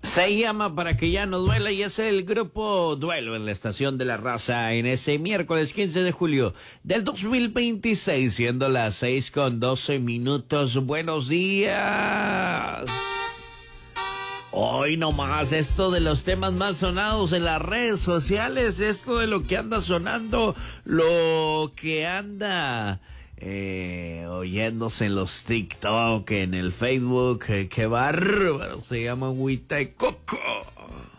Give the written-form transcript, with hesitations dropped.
Se llama Para que ya no duela y es el grupo Duelo en la Estación de la Raza en ese miércoles 15 de julio del 2026, siendo las 6:12. Buenos días. Hoy nomás esto de los temas más sonados en las redes sociales, esto de lo que anda sonando, lo que anda oyéndose en los TikTok, en el Facebook, qué bárbaro, se llama Agüita de Coco.